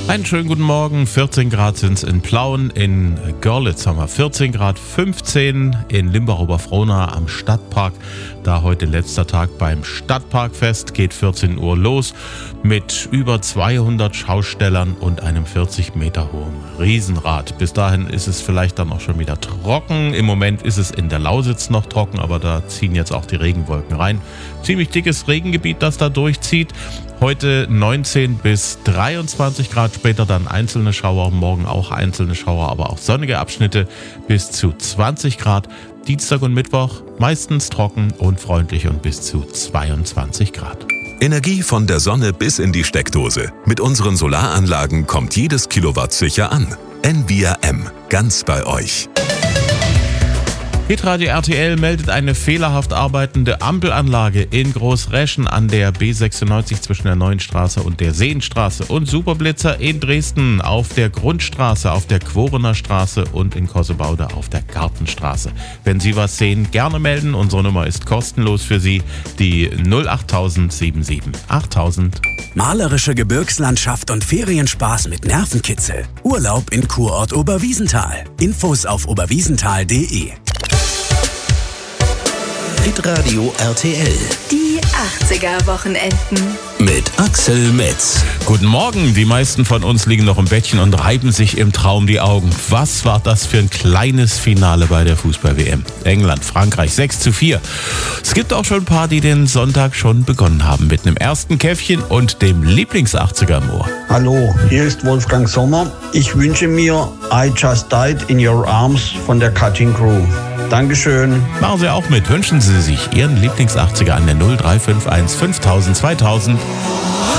Einen schönen guten Morgen. 14 Grad sind es in Plauen, in Görlitz haben wir 14 Grad, 15 in Limbach-Oberfrohna am Stadtpark. Da heute letzter Tag beim Stadtparkfest, geht 14 Uhr los mit über 200 Schaustellern und einem 40 Meter hohen Riesenrad. Bis dahin ist es vielleicht dann auch schon wieder trocken. Im Moment ist es in der Lausitz noch trocken, aber da ziehen jetzt auch die Regenwolken rein. Ziemlich dickes Regengebiet, das da durchzieht. Heute 19 bis 23 Grad, später dann einzelne Schauer, morgen auch einzelne Schauer, aber auch sonnige Abschnitte bis zu 20 Grad. Dienstag und Mittwoch meistens trocken und freundlich und bis zu 22 Grad. Energie von der Sonne bis in die Steckdose. Mit unseren Solaranlagen kommt jedes Kilowatt sicher an. Envia M, ganz bei euch. Hitradio RTL meldet eine fehlerhaft arbeitende Ampelanlage in Großreschen an der B96 zwischen der Neuen Straße und der Seenstraße und Superblitzer in Dresden auf der Grundstraße, auf der Quorener Straße und in Kossebaude auf der Gartenstraße. Wenn Sie was sehen, gerne melden. Unsere Nummer ist kostenlos für Sie, die 08000 77 8000. Malerische Gebirgslandschaft und Ferienspaß mit Nervenkitzel. Urlaub in Kurort Oberwiesenthal. Infos auf oberwiesenthal.de. Hitradio RTL. Die 80er-Wochenenden. Mit Axel Metz. Guten Morgen, die meisten von uns liegen noch im Bettchen und reiben sich im Traum die Augen. Was war das für ein kleines Finale bei der Fußball-WM? England, Frankreich 6:4. Es gibt auch schon ein paar, die den Sonntag schon begonnen haben mit einem ersten Käffchen und dem Lieblings-80er im Ohr. Hallo, hier ist Wolfgang Sommer. Ich wünsche mir I Just Died in Your Arms von der Cutting Crew. Dankeschön. Machen Sie auch mit. Wünschen Sie sich Ihren Lieblings-80er an der 0351 5000 2000.